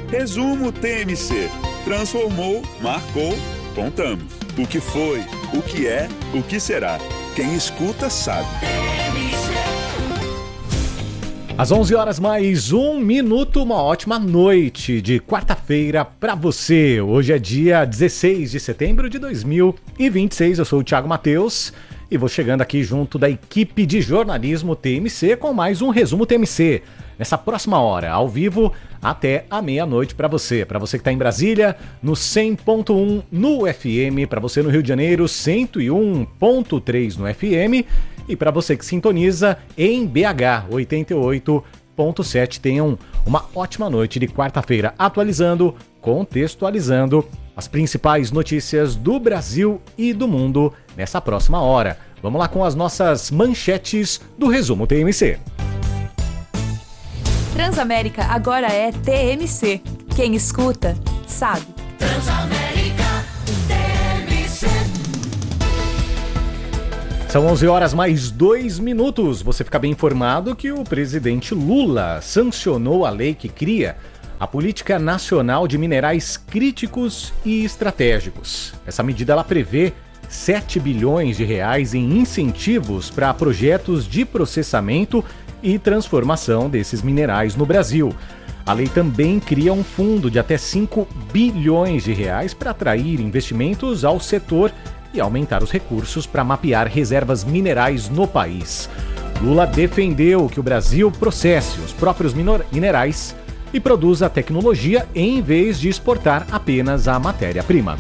Resumo TMC. Transformou, marcou, contamos. O que foi, o que é, o que será. Quem escuta sabe. Às 11 horas mais 1 minuto, uma ótima noite de quarta-feira para você. Hoje é dia 16 de setembro de 2026. Eu sou o Thiago Matheus e vou chegando aqui junto da equipe de jornalismo TMC com mais um Resumo TMC. Nessa próxima hora, ao vivo, até a meia-noite para você. Para você que está em Brasília, no 100.1 no FM. Para você no Rio de Janeiro, 101.3 no FM. E para você que sintoniza em BH, 88.7. Tenham uma ótima noite de quarta-feira, atualizando, contextualizando as principais notícias do Brasil e do mundo nessa próxima hora. Vamos lá com as nossas manchetes do Resumo TMC. Transamérica agora é TMC. Quem escuta, sabe. Transamérica TMC. São 11 horas mais 2 minutos. Você fica bem informado que o presidente Lula sancionou a lei que cria a Política Nacional de Minerais Críticos e Estratégicos. Essa medida ela prevê 7 bilhões de reais em incentivos para projetos de processamento e transformação desses minerais no Brasil. A lei também cria um fundo de até 5 bilhões de reais para atrair investimentos ao setor e aumentar os recursos para mapear reservas minerais no país. Lula defendeu que o Brasil processe os próprios minerais e produza a tecnologia em vez de exportar apenas a matéria-prima.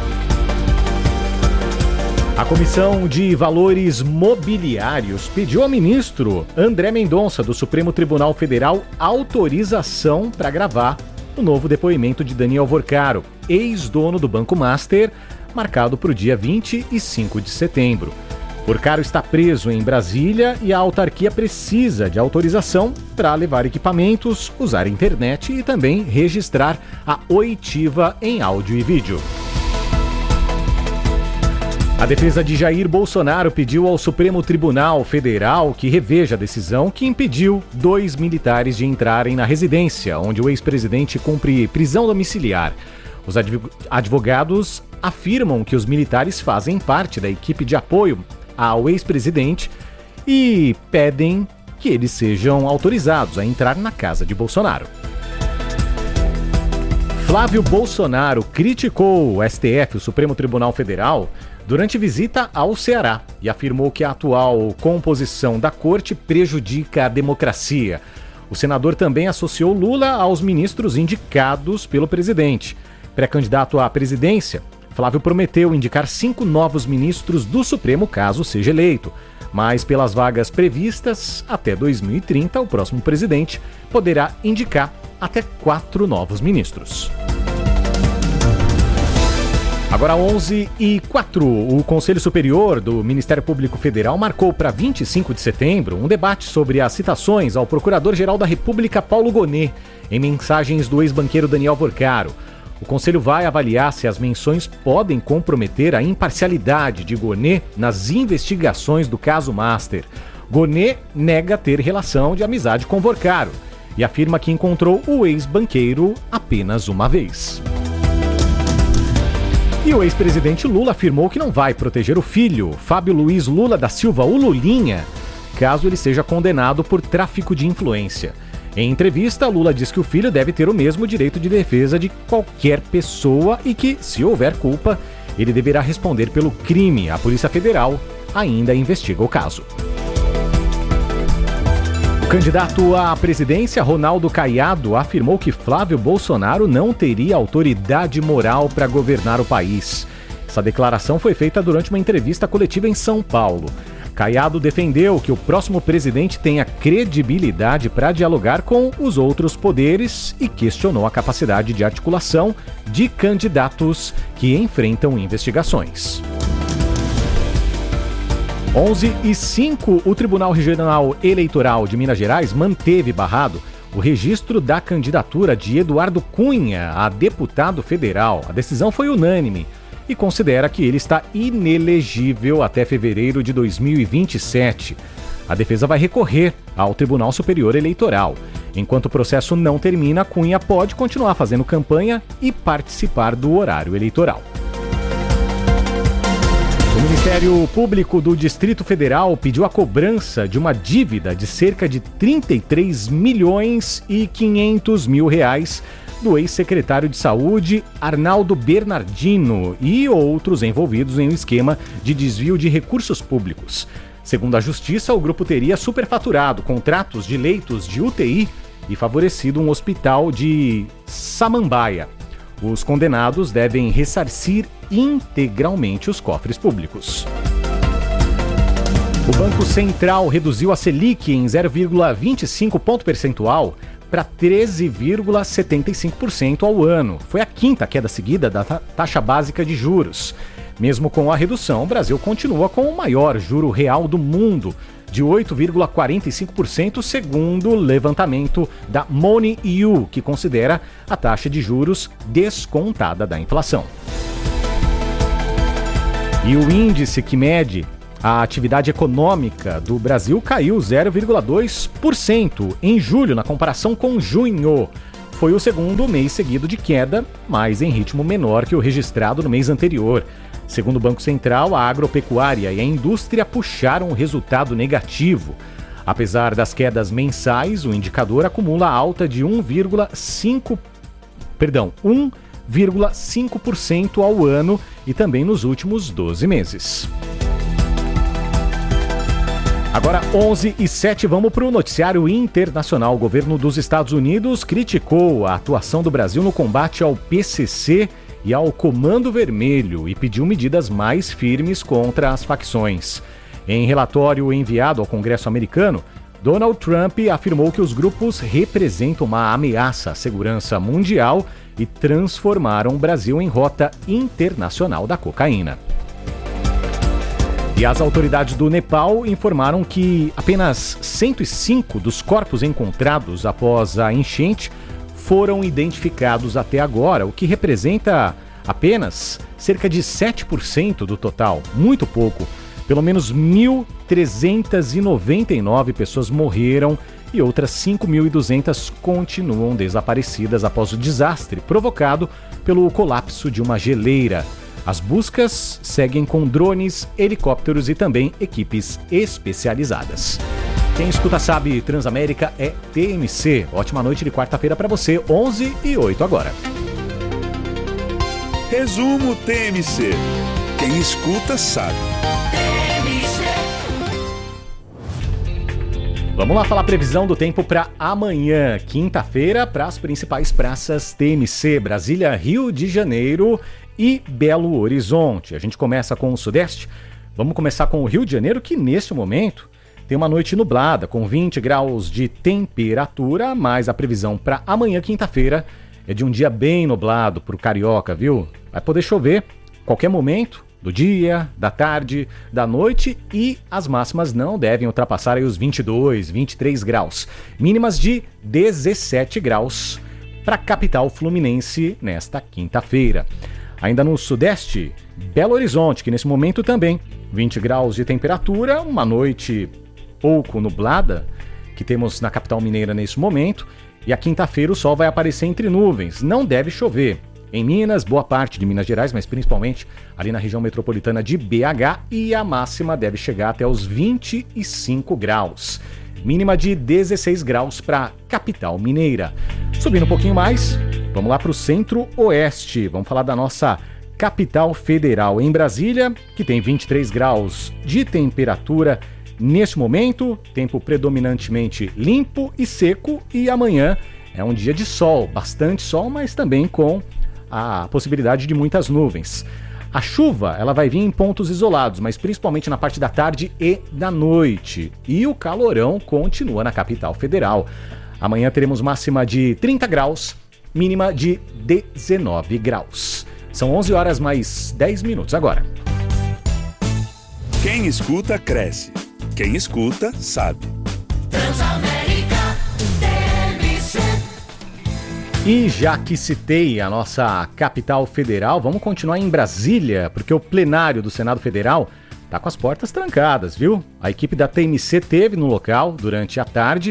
A Comissão de Valores Mobiliários pediu ao ministro André Mendonça, do Supremo Tribunal Federal, autorização para gravar o novo depoimento de Daniel Vorcaro, ex-dono do Banco Master, marcado para o dia 25 de setembro. Vorcaro está preso em Brasília e a autarquia precisa de autorização para levar equipamentos, usar a internet e também registrar a oitiva em áudio e vídeo. A defesa de Jair Bolsonaro pediu ao Supremo Tribunal Federal que reveja a decisão que impediu 2 militares de entrarem na residência, onde o ex-presidente cumpre prisão domiciliar. Os advogados afirmam que os militares fazem parte da equipe de apoio ao ex-presidente e pedem que eles sejam autorizados a entrar na casa de Bolsonaro. Flávio Bolsonaro criticou o STF, o Supremo Tribunal Federal, durante visita ao Ceará e afirmou que a atual composição da corte prejudica a democracia. O senador também associou Lula aos ministros indicados pelo presidente. Pré-candidato à presidência, Flávio prometeu indicar 5 novos ministros do Supremo caso seja eleito. Mas pelas vagas previstas, até 2030, o próximo presidente poderá indicar até 4 novos ministros. Agora 11h04, o Conselho Superior do Ministério Público Federal marcou para 25 de setembro um debate sobre as citações ao Procurador-Geral da República Paulo Gonet em mensagens do ex-banqueiro Daniel Vorcaro. O Conselho vai avaliar se as menções podem comprometer a imparcialidade de Gonet nas investigações do caso Master. Gonet nega ter relação de amizade com Vorcaro e afirma que encontrou o ex-banqueiro apenas uma vez. E o ex-presidente Lula afirmou que não vai proteger o filho, Fábio Luiz Lula da Silva, o Lulinha, caso ele seja condenado por tráfico de influência. Em entrevista, Lula diz que o filho deve ter o mesmo direito de defesa de qualquer pessoa e que, se houver culpa, ele deverá responder pelo crime. A Polícia Federal ainda investiga o caso. O candidato à presidência, Ronaldo Caiado, afirmou que Flávio Bolsonaro não teria autoridade moral para governar o país. Essa declaração foi feita durante uma entrevista coletiva em São Paulo. Caiado defendeu que o próximo presidente tenha credibilidade para dialogar com os outros poderes e questionou a capacidade de articulação de candidatos que enfrentam investigações. 11h05, o Tribunal Regional Eleitoral de Minas Gerais manteve barrado o registro da candidatura de Eduardo Cunha a deputado federal. A decisão foi unânime e considera que ele está inelegível até fevereiro de 2027. A defesa vai recorrer ao Tribunal Superior Eleitoral. Enquanto o processo não termina, Cunha pode continuar fazendo campanha e participar do horário eleitoral. O Ministério Público do Distrito Federal pediu a cobrança de uma dívida de cerca de 33 milhões e 500 mil reais do ex-secretário de Saúde, Arnaldo Bernardino, e outros envolvidos em um esquema de desvio de recursos públicos. Segundo a Justiça, o grupo teria superfaturado contratos de leitos de UTI e favorecido um hospital de Samambaia. Os condenados devem ressarcir integralmente os cofres públicos. O Banco Central reduziu a Selic em 0,25 ponto percentual para 13,75% ao ano. Foi a quinta queda seguida da taxa básica de juros. Mesmo com a redução, o Brasil continua com o maior juro real do mundo, de 8,45%, segundo o levantamento da Money.eu, que considera a taxa de juros descontada da inflação. E o índice que mede a atividade econômica do Brasil caiu 0,2% em julho, na comparação com junho. Foi o segundo mês seguido de queda, mas em ritmo menor que o registrado no mês anterior. Segundo o Banco Central, a agropecuária e a indústria puxaram o resultado negativo. Apesar das quedas mensais, o indicador acumula alta de 1,5% ao ano e também nos últimos 12 meses. Agora 11h07, vamos para o noticiário internacional. O governo dos Estados Unidos criticou a atuação do Brasil no combate ao PCC e ao Comando Vermelho e pediu medidas mais firmes contra as facções. Em relatório enviado ao Congresso americano, Donald Trump afirmou que os grupos representam uma ameaça à segurança mundial e transformaram o Brasil em rota internacional da cocaína. E as autoridades do Nepal informaram que apenas 105 dos corpos encontrados após a enchente foram identificados até agora, o que representa apenas cerca de 7% do total, muito pouco. Pelo menos 1.399 pessoas morreram e outras 5.200 continuam desaparecidas após o desastre provocado pelo colapso de uma geleira. As buscas seguem com drones, helicópteros e também equipes especializadas. Quem escuta sabe, Transamérica é TMC. Ótima noite de quarta-feira para você, 11h08 agora. Resumo TMC. Quem escuta sabe. Vamos lá falar a previsão do tempo para amanhã, quinta-feira, para as principais praças TMC, Brasília, Rio de Janeiro e Belo Horizonte. A gente começa com o Sudeste. Vamos começar com o Rio de Janeiro, que neste momento tem uma noite nublada, com 20 graus de temperatura, mas a previsão para amanhã, quinta-feira, é de um dia bem nublado para o carioca, viu? Vai poder chover qualquer momento do dia, da tarde, da noite, e as máximas não devem ultrapassar aí os 22, 23 graus. Mínimas de 17 graus para a capital fluminense nesta quinta-feira. Ainda no Sudeste, Belo Horizonte, que nesse momento também 20 graus de temperatura, uma noite pouco nublada que temos na capital mineira nesse momento, e a quinta-feira o sol vai aparecer entre nuvens, não deve chover. Em Minas, boa parte de Minas Gerais, mas principalmente ali na região metropolitana de BH, e a máxima deve chegar até os 25 graus. Mínima de 16 graus para a capital mineira. Subindo um pouquinho mais, vamos lá para o centro-oeste. Vamos falar da nossa capital federal, em Brasília, que tem 23 graus de temperatura neste momento, tempo predominantemente limpo e seco, e amanhã é um dia de sol, bastante sol, mas também com a possibilidade de muitas nuvens. A chuva, ela vai vir em pontos isolados, mas principalmente na parte da tarde e da noite. E o calorão continua na capital federal. Amanhã teremos máxima de 30 graus, mínima de 19 graus. São 11 horas mais 10 minutos agora. Quem escuta, cresce. Quem escuta, sabe. Transamérica TMC. E já que citei a nossa capital federal, vamos continuar em Brasília, porque o plenário do Senado Federal está com as portas trancadas, viu? A equipe da TMC esteve no local durante a tarde,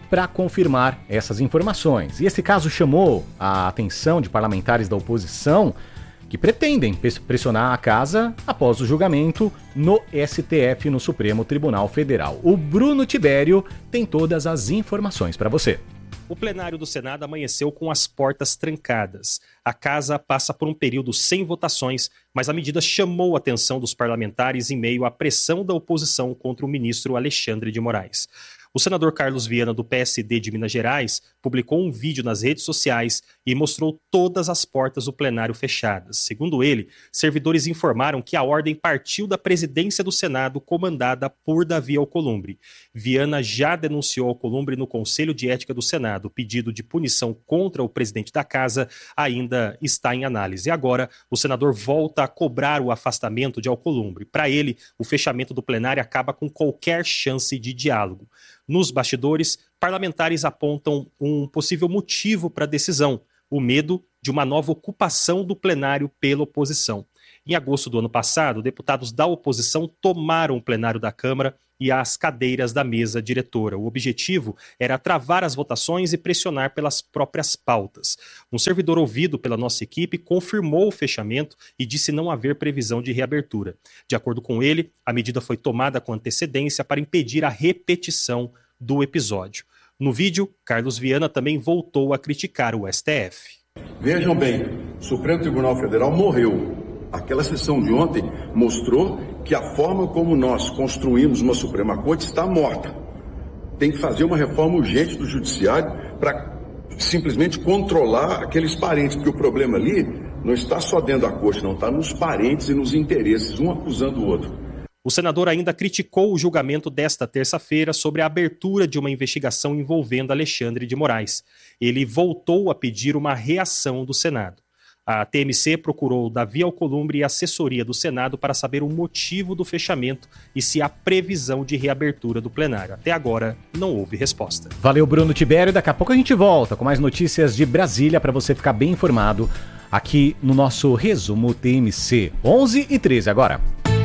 para confirmar essas informações. E esse caso chamou a atenção de parlamentares da oposição que pretendem pressionar a casa após o julgamento no STF, no Supremo Tribunal Federal. O Bruno Tibério tem todas as informações para você. O plenário do Senado amanheceu com as portas trancadas. A casa passa por um período sem votações, mas a medida chamou a atenção dos parlamentares em meio à pressão da oposição contra o ministro Alexandre de Moraes. O senador Carlos Viana, do PSD de Minas Gerais, publicou um vídeo nas redes sociais e mostrou todas as portas do plenário fechadas. Segundo ele, servidores informaram que a ordem partiu da presidência do Senado, comandada por Davi Alcolumbre. Viana já denunciou Alcolumbre no Conselho de Ética do Senado. O pedido de punição contra o presidente da casa ainda está em análise. Agora, o senador volta a cobrar o afastamento de Alcolumbre. Para ele, o fechamento do plenário acaba com qualquer chance de diálogo. Nos bastidores, parlamentares apontam um possível motivo para a decisão: o medo de uma nova ocupação do plenário pela oposição. Em agosto do ano passado, deputados da oposição tomaram o plenário da Câmara e as cadeiras da mesa diretora. O objetivo era travar as votações e pressionar pelas próprias pautas. Um servidor ouvido pela nossa equipe confirmou o fechamento e disse não haver previsão de reabertura. De acordo com ele, a medida foi tomada com antecedência para impedir a repetição do episódio. No vídeo, Carlos Viana também voltou a criticar o STF. Vejam bem, o Supremo Tribunal Federal morreu. Aquela sessão de ontem mostrou que a forma como nós construímos uma Suprema Corte está morta. Tem que fazer uma reforma urgente do Judiciário para simplesmente controlar aqueles parentes, porque o problema ali não está só dentro da Corte, não, está nos parentes e nos interesses, um acusando o outro. O senador ainda criticou o julgamento desta terça-feira sobre a abertura de uma investigação envolvendo Alexandre de Moraes. Ele voltou a pedir uma reação do Senado. A TMC procurou Davi Alcolumbre e a assessoria do Senado para saber o motivo do fechamento e se há previsão de reabertura do plenário. Até agora, não houve resposta. Valeu, Bruno Tibério. Daqui a pouco a gente volta com mais notícias de Brasília para você ficar bem informado aqui no nosso Resumo TMC. 11h13 agora.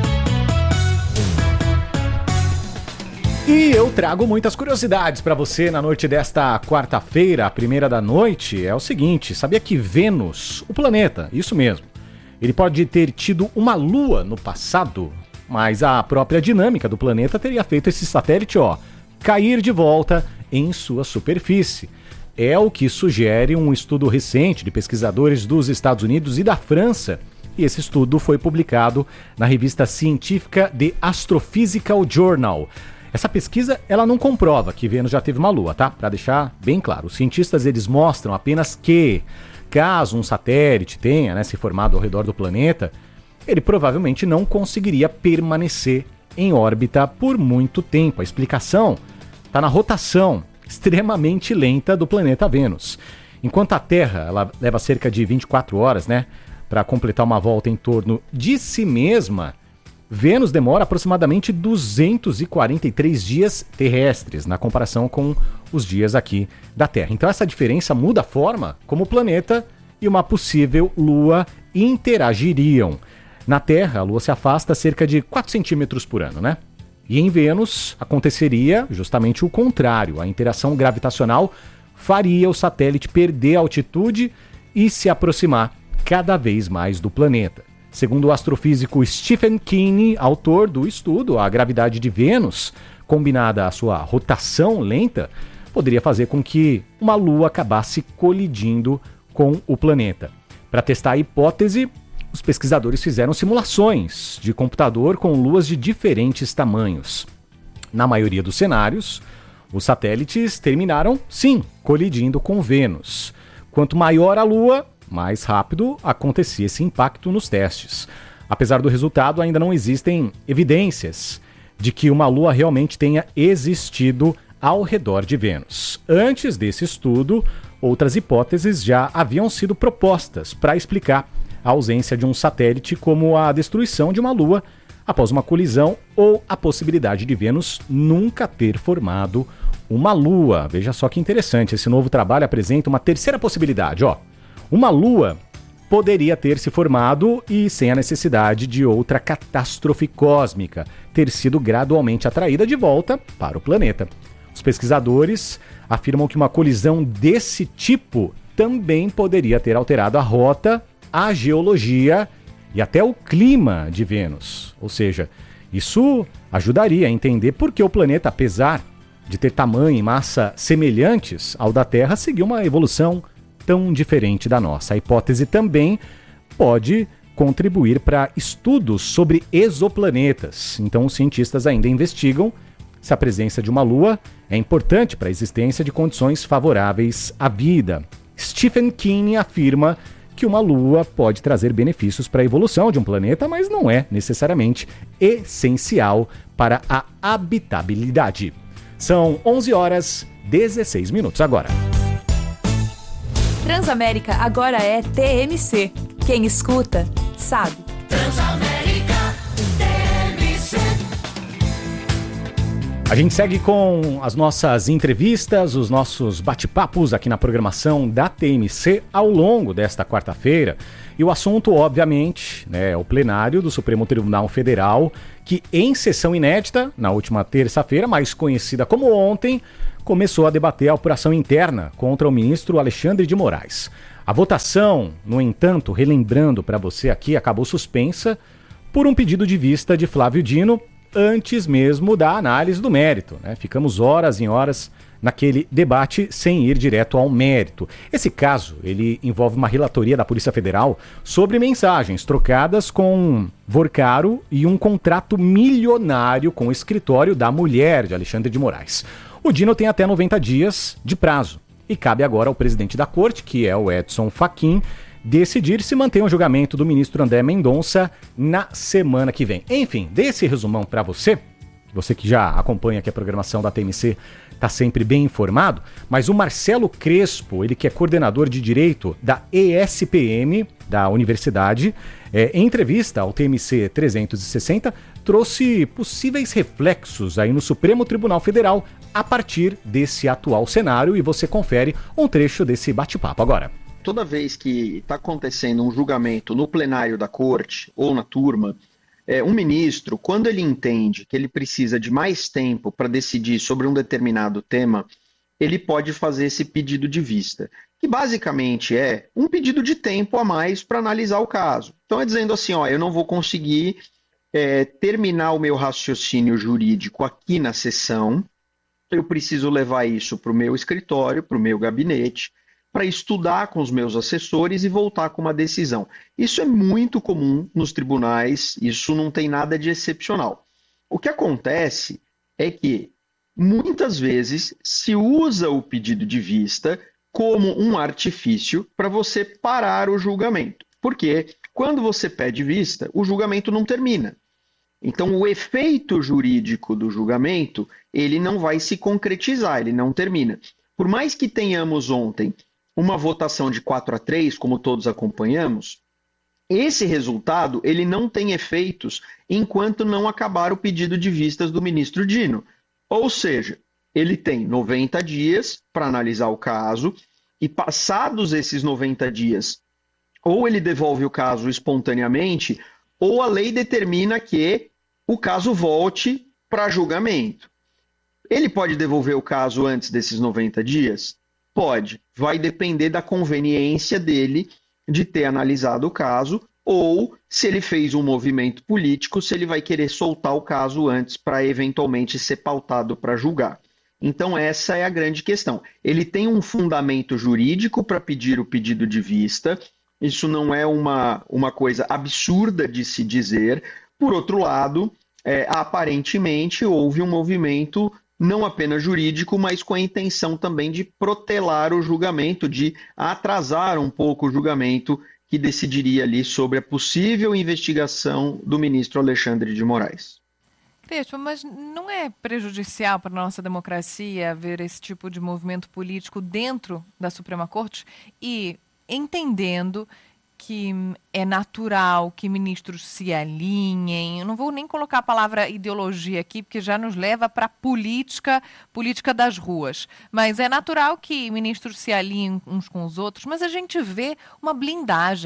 E eu trago muitas curiosidades para você na noite desta quarta-feira, a primeira da noite. É o seguinte, sabia que Vênus, o planeta, isso mesmo, ele pode ter tido uma lua no passado, mas a própria dinâmica do planeta teria feito esse satélite, cair de volta em sua superfície. É o que sugere um estudo recente de pesquisadores dos Estados Unidos e da França. E esse estudo foi publicado na revista científica The Astrophysical Journal. Essa pesquisa, ela não comprova que Vênus já teve uma lua, tá? Para deixar bem claro. Os cientistas, eles mostram apenas que, caso um satélite tenha, se formado ao redor do planeta, ele provavelmente não conseguiria permanecer em órbita por muito tempo. A explicação está na rotação extremamente lenta do planeta Vênus. Enquanto a Terra, ela leva cerca de 24 horas, para completar uma volta em torno de si mesma, Vênus demora aproximadamente 243 dias terrestres, na comparação com os dias aqui da Terra. Então essa diferença muda a forma como o planeta e uma possível Lua interagiriam. Na Terra, a Lua se afasta cerca de 4 centímetros por ano, E em Vênus aconteceria justamente o contrário. A interação gravitacional faria o satélite perder altitude e se aproximar cada vez mais do planeta. Segundo o astrofísico Stephen Keeney, autor do estudo, a gravidade de Vênus, combinada à sua rotação lenta, poderia fazer com que uma lua acabasse colidindo com o planeta. Para testar a hipótese, os pesquisadores fizeram simulações de computador com luas de diferentes tamanhos. Na maioria dos cenários, os satélites terminaram, sim, colidindo com Vênus. Quanto maior a lua, mais rápido acontecia esse impacto nos testes. Apesar do resultado, ainda não existem evidências de que uma lua realmente tenha existido ao redor de Vênus. Antes desse estudo, outras hipóteses já haviam sido propostas para explicar a ausência de um satélite, como a destruição de uma lua após uma colisão ou a possibilidade de Vênus nunca ter formado uma lua. Veja só que interessante, esse novo trabalho apresenta uma terceira possibilidade, Uma lua poderia ter se formado e sem a necessidade de outra catástrofe cósmica, ter sido gradualmente atraída de volta para o planeta. Os pesquisadores afirmam que uma colisão desse tipo também poderia ter alterado a rota, a geologia e até o clima de Vênus. Ou seja, isso ajudaria a entender por que o planeta, apesar de ter tamanho e massa semelhantes ao da Terra, seguiu uma evolução tão diferente da nossa. A hipótese também pode contribuir para estudos sobre exoplanetas. Então, os cientistas ainda investigam se a presença de uma Lua é importante para a existência de condições favoráveis à vida. Stephen King afirma que uma Lua pode trazer benefícios para a evolução de um planeta, mas não é necessariamente essencial para a habitabilidade. São 11h16 agora. Transamérica agora é TMC. Quem escuta, sabe. Transamérica TMC. A gente segue com as nossas entrevistas, os nossos bate-papos aqui na programação da TMC ao longo desta quarta-feira. E o assunto, obviamente, é o plenário do Supremo Tribunal Federal, que em sessão inédita, na última terça-feira, mais conhecida como ontem, começou a debater a apuração interna contra o ministro Alexandre de Moraes. A votação, no entanto, relembrando para você aqui, acabou suspensa por um pedido de vista de Flávio Dino, antes mesmo da análise do mérito. Ficamos horas e horas naquele debate sem ir direto ao mérito. Esse caso, ele envolve uma relatoria da Polícia Federal sobre mensagens trocadas com Vorcaro e um contrato milionário com o escritório da mulher de Alexandre de Moraes. O Dino tem até 90 dias de prazo e cabe agora ao presidente da corte, que é o Edson Fachin, decidir se mantém o julgamento do ministro André Mendonça na semana que vem. Enfim, dei esse resumão para você que já acompanha aqui a programação da TMC, está sempre bem informado, mas o Marcelo Crespo, ele que é coordenador de Direito da ESPM, da Universidade, em entrevista ao TMC 360, trouxe possíveis reflexos aí no Supremo Tribunal Federal a partir desse atual cenário, e você confere um trecho desse bate-papo agora. Toda vez que está acontecendo um julgamento no plenário da corte ou na turma, um ministro, quando ele entende que ele precisa de mais tempo para decidir sobre um determinado tema, ele pode fazer esse pedido de vista, que basicamente é um pedido de tempo a mais para analisar o caso. Então é dizendo assim, eu não vou conseguir terminar o meu raciocínio jurídico aqui na sessão, eu preciso levar isso para o meu escritório, para o meu gabinete, para estudar com os meus assessores e voltar com uma decisão. Isso é muito comum nos tribunais, isso não tem nada de excepcional. O que acontece é que, muitas vezes, se usa o pedido de vista como um artifício para você parar o julgamento. Porque, quando você pede vista, o julgamento não termina. Então, o efeito jurídico do julgamento, ele não vai se concretizar, ele não termina. Por mais que tenhamos ontem uma votação de 4-3, como todos acompanhamos, esse resultado ele não tem efeitos enquanto não acabar o pedido de vistas do ministro Dino. Ou seja, ele tem 90 dias para analisar o caso e, passados esses 90 dias, ou ele devolve o caso espontaneamente, ou a lei determina que o caso volte para julgamento. Ele pode devolver o caso antes desses 90 dias? Pode. Vai depender da conveniência dele de ter analisado o caso, ou se ele fez um movimento político, se ele vai querer soltar o caso antes para eventualmente ser pautado para julgar. Então essa é a grande questão. Ele tem um fundamento jurídico para pedir o pedido de vista, isso não é uma coisa absurda de se dizer. Por outro lado, aparentemente houve um movimento não apenas jurídico, mas com a intenção também de protelar o julgamento, de atrasar um pouco o julgamento que decidiria ali sobre a possível investigação do ministro Alexandre de Moraes. Crespo, mas não é prejudicial para a nossa democracia ver esse tipo de movimento político dentro da Suprema Corte? E entendendo que é natural que ministros se alinhem, eu não vou nem colocar a palavra ideologia aqui, porque já nos leva para a política das ruas, mas é natural que ministros se alinhem uns com os outros, mas a gente vê uma blindagem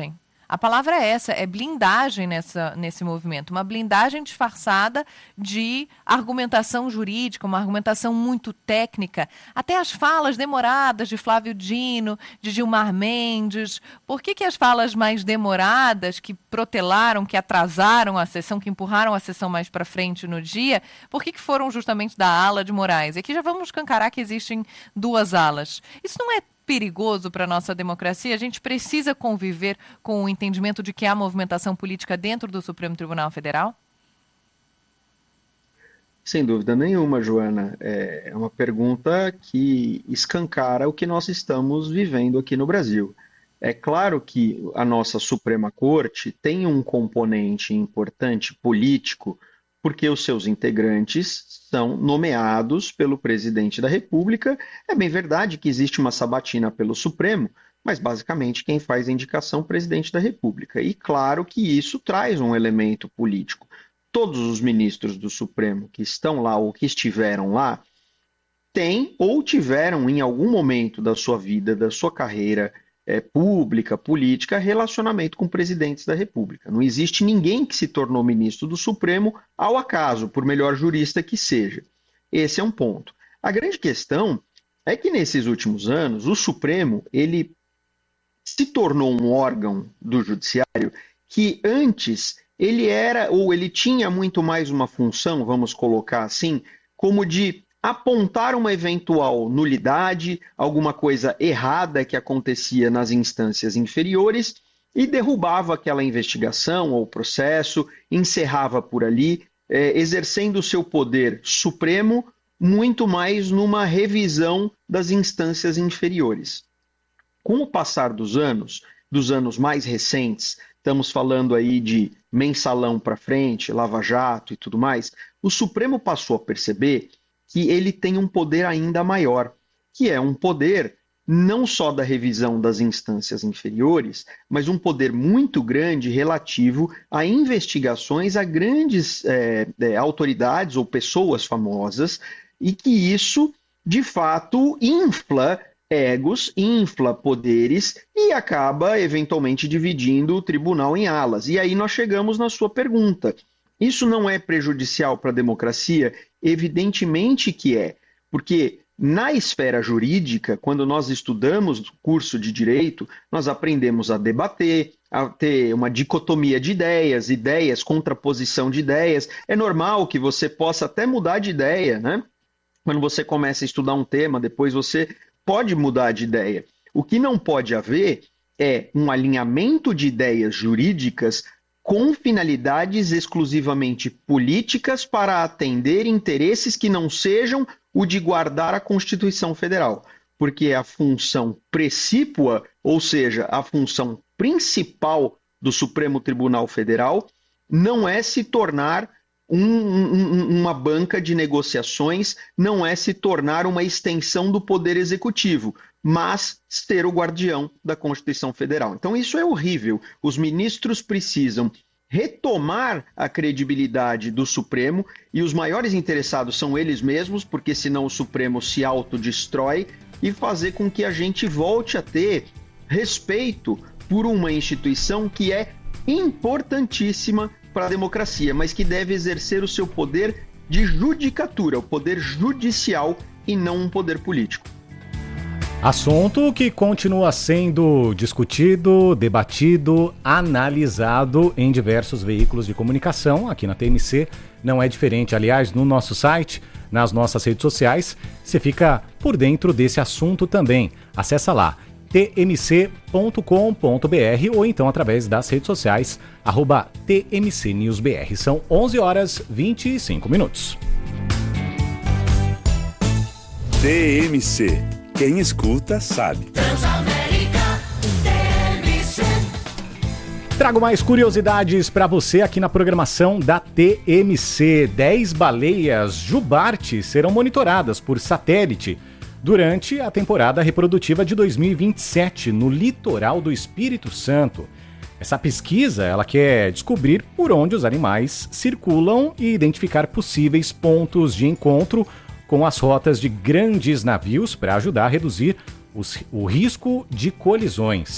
A palavra é essa, é blindagem nesse movimento. Uma blindagem disfarçada de argumentação jurídica, uma argumentação muito técnica. Até as falas demoradas de Flávio Dino, de Gilmar Mendes. Por que as falas mais demoradas, que protelaram, que atrasaram a sessão, que empurraram a sessão mais para frente no dia, por que foram justamente da ala de Moraes? Aqui já vamos escancarar que existem duas alas. Isso não é perigoso para a nossa democracia? A gente precisa conviver com o entendimento de que há movimentação política dentro do Supremo Tribunal Federal? Sem dúvida nenhuma, Joana. É uma pergunta que escancara o que nós estamos vivendo aqui no Brasil. É claro que a nossa Suprema Corte tem um componente importante político, porque os seus integrantes são nomeados pelo presidente da República. É bem verdade que existe uma sabatina pelo Supremo, mas basicamente quem faz a indicação é o presidente da República. E claro que isso traz um elemento político. Todos os ministros do Supremo que estão lá ou que estiveram lá têm ou tiveram em algum momento da sua vida, da sua carreira pública, política, relacionamento com presidentes da República. Não existe ninguém que se tornou ministro do Supremo ao acaso, por melhor jurista que seja. Esse é um ponto. A grande questão é que nesses últimos anos o Supremo ele se tornou um órgão do judiciário que antes ele era ou ele tinha muito mais uma função, vamos colocar assim, como de apontar uma eventual nulidade, alguma coisa errada que acontecia nas instâncias inferiores e derrubava aquela investigação ou processo, encerrava por ali, exercendo o seu poder supremo muito mais numa revisão das instâncias inferiores. Com o passar dos anos mais recentes, estamos falando aí de mensalão para frente, Lava Jato e tudo mais, o Supremo passou a perceber que ele tem um poder ainda maior, que é um poder não só da revisão das instâncias inferiores, mas um poder muito grande relativo a investigações a grandes autoridades ou pessoas famosas, e que isso, de fato, infla egos, infla poderes e acaba, eventualmente, dividindo o tribunal em alas. E aí nós chegamos na sua pergunta. Isso não é prejudicial para a democracia? Evidentemente que é, porque na esfera jurídica, quando nós estudamos o curso de direito, nós aprendemos a debater, a ter uma dicotomia de ideias, contraposição de ideias. É normal que você possa até mudar de ideia, né? Quando você começa a estudar um tema, depois você pode mudar de ideia. O que não pode haver é um alinhamento de ideias jurídicas com finalidades exclusivamente políticas para atender interesses que não sejam o de guardar a Constituição Federal. Porque a função precípua, ou seja, a função principal do Supremo Tribunal Federal, não é se tornar uma banca de negociações, não é se tornar uma extensão do Poder Executivo, mas ser o guardião da Constituição Federal. Então isso é horrível. Os ministros precisam retomar a credibilidade do Supremo e os maiores interessados são eles mesmos, porque senão o Supremo se autodestrói, e fazer com que a gente volte a ter respeito por uma instituição que é importantíssima para a democracia, mas que deve exercer o seu poder de judicatura, o poder judicial e não um poder político. Assunto que continua sendo discutido, debatido, analisado em diversos veículos de comunicação. Aqui na TMC não é diferente. Aliás, no nosso site, nas nossas redes sociais, você fica por dentro desse assunto também. Acessa lá, tmc.com.br, ou então através das redes sociais, @tmcnewsbr. São 11h25. TMC. Quem escuta, sabe. Transamérica TMC. Trago mais curiosidades para você aqui na programação da TMC. 10 baleias jubarte serão monitoradas por satélite durante a temporada reprodutiva de 2027 no litoral do Espírito Santo. Essa pesquisa ela quer descobrir por onde os animais circulam e identificar possíveis pontos de encontro com as rotas de grandes navios para ajudar a reduzir o risco de colisões.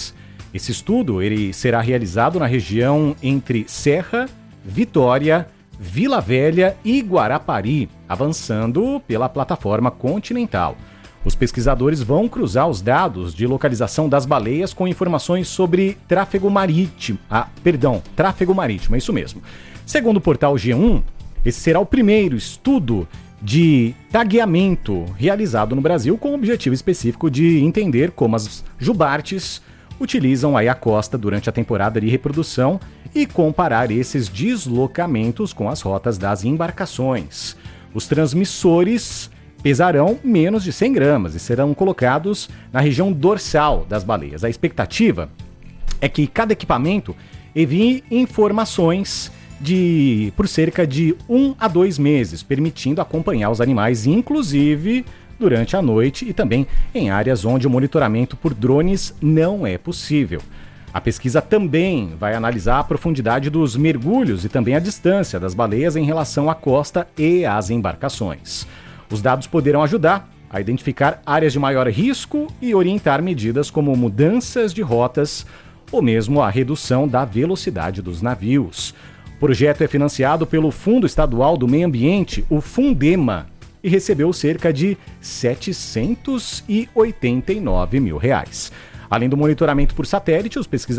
Esse estudo ele será realizado na região entre Serra, Vitória, Vila Velha e Guarapari, avançando pela plataforma continental. Os pesquisadores vão cruzar os dados de localização das baleias com informações sobre tráfego marítimo. Tráfego marítimo, é isso mesmo. Segundo o portal G1, esse será o primeiro estudo de tagueamento realizado no Brasil com o objetivo específico de entender como as jubartes utilizam aí a costa durante a temporada de reprodução e comparar esses deslocamentos com as rotas das embarcações. Os transmissores pesarão menos de 100 gramas e serão colocados na região dorsal das baleias. A expectativa é que cada equipamento envie informações por cerca de 1 a 2 meses, permitindo acompanhar os animais, inclusive durante a noite e também em áreas onde o monitoramento por drones não é possível. A pesquisa também vai analisar a profundidade dos mergulhos e também a distância das baleias em relação à costa e às embarcações. Os dados poderão ajudar a identificar áreas de maior risco e orientar medidas como mudanças de rotas ou mesmo a redução da velocidade dos navios. O projeto é financiado pelo Fundo Estadual do Meio Ambiente, o Fundema, e recebeu cerca de R$ 789 mil. Além do monitoramento por satélite, os pesquisadores